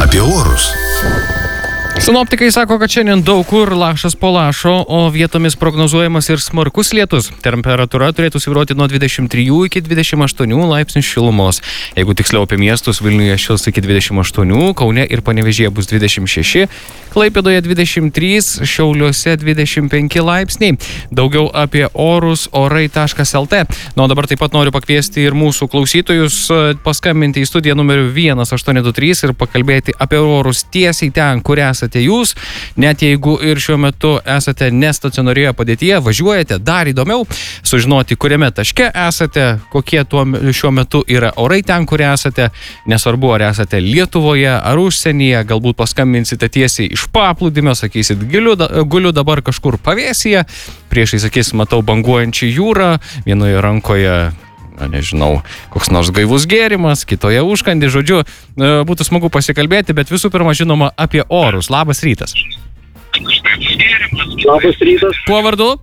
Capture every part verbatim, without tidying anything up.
apie orus. Sinoptikai sako, kad šiandien daug kur lašas po lašo, o vietomis prognozuojamas ir smarkus lietus. Temperatūra turėtų svyruoti nuo dvidešimt trijų iki dvidešimt aštuonių laipsnių šilumos. Jeigu tiksliau apie miestus, Vilniuje šils iki dvidešimt aštuonių, Kaune ir Panevėžyje bus dvidešimt šeši, Klaipėdoje dvidešimt trys, Šiauliuose dvidešimt penki laipsniai. Daugiau apie orus orai taškas el tė. Na, o dabar taip pat noriu pakviesti ir mūsų klausytojus paskambinti į studiją numeriu vienas aštuoni du trys ir pakalbėti apie orus tiesiai ten, kur esate jūs. Net jeigu ir šiuo metu esate nestacionarioje padėtyje, važiuojate, dar įdomiau sužinoti, kuriame taške esate, kokie tuo šiuo metu yra orai ten, kur esate. Nesvarbu, ar esate Lietuvoje ar užsienyje, galbūt paskambinsite tiesiai iš paplūdimio, sakysit, guliu, guliu dabar kažkur pavėsyje, priešai sakys, matau banguojančią jūrą, vienoje rankoje, na, nežinau, koks nors gaivus gėrimas, kitoje užkandį, žodžiu, būtų smagu pasikalbėti, bet visų pirma, žinoma, apie orus. Labas rytas. Labas rytas. Kuo vardu?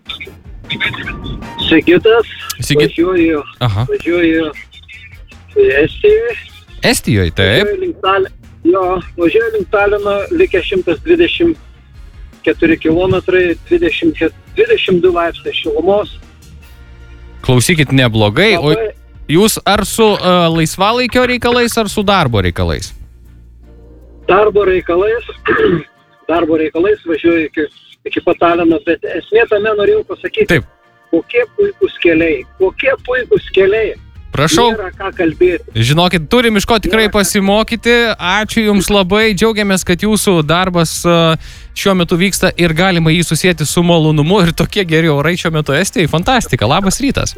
Sigitas. Sigit. Važiuoju, Aha. važiuoju į Estijoje. Estijoje, taip. Važiuoju link Tal- Jo, važiuoju link Talino, likę šimtas dvidešimt keturi kilometrai, dvidešimt, dvidešimt du laipsniai šilumos. Klausykit, neblogai. O Labai jūs ar su uh, laisvalaikio reikalais, ar su darbo reikalais? darbo reikalais, darbo reikalais važiuoju iki, iki pat Talino, bet esmė tame norėjau pasakyti, Taip. kokie puikūs keliai, kokie puikūs keliai. Prašau. Nėra ką kalbėti. Žinokit, turim iš ko tikrai pasimokyti. Ačiū Jums labai. Džiaugiamės, kad Jūsų darbas uh, šiuo metu vyksta ir galima jį susijęti su malonumu. Ir tokie geri orai šiuo metu Estijoje. Fantastika. Labas rytas.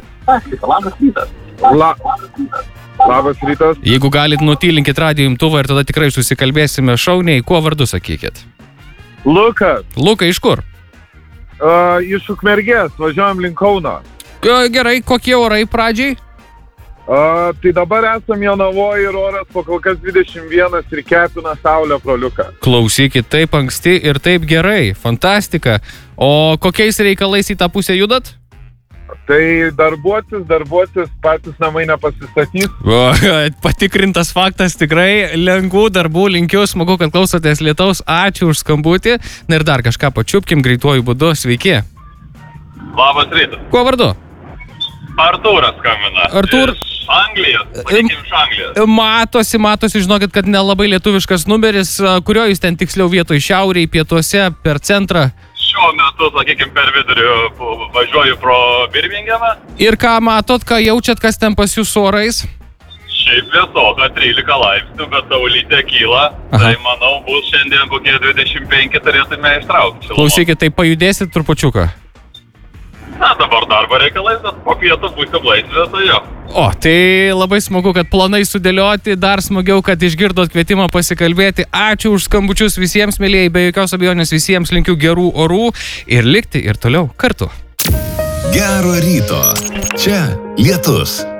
La... Labas rytas. Jeigu galit, nutylinkit radijo imtuvą ir tada tikrai susikalbėsime šauniai. Kuo vardu sakykit? Lukas. Luka, iš kur? Uh, iš Ukmergės. Važiuojam link Kauno. Gerai, kokie orai pradžiai? Uh, tai dabar esam Jonavoje ir oras po kol kas dvidešimt vienas ir kepina saulę pro liuką. Klausykit, taip anksti ir taip gerai. Fantastika. O kokiais reikalais į tą pusę judat? Tai darbuotis, darbuotis, patys namai nepasistatys. O, patikrintas faktas, tikrai lengvų darbų linkiu, smagu, kad klausotės lietaus, ačiū už skambutį. Na ir dar kažką pačiupkim greituoju būdu, sveiki. Labas rytas. Kuo vardu? Artūras skambina. Artūr- Iš Anglijos. Vadinkim iš Anglijos. Matosi, matosi, žinokit, kad nelabai lietuviškas numeris, kurio jūs ten tiksliau vietoj šiauriai, pietuose, per centrą. Šiuo metu, sakykim, per vidurį važiuoju pro Birmingemą. Ir ką matot, ką jaučiat, kas ten pas jūs orais? Šiaip vėsoka, trylika laipsnių, bet saulytė kyla. Aha. Tai manau, bus šiandien kokie dvidešimt penki turėtume ištraukti. šilumos. Klausykit, tai pajudėsit trupučiuką. Na, dabar darbo reikalais, bet po pietų būsim laisvės, tai jo. O, tai labai smagu, kad planai sudėlioti, dar smagiau, kad išgirdot kvietimą pasikalbėti. Ačiū už skambučius visiems, mėlyjei, be jokios abejonės visiems linkiu gerų orų ir likti ir toliau kartu. Gero ryto. Čia lietus.